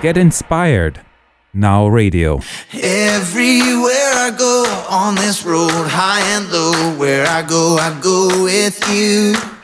Get inspired. Now Radio. Everywhere I go on this road, high and low, where I go with you.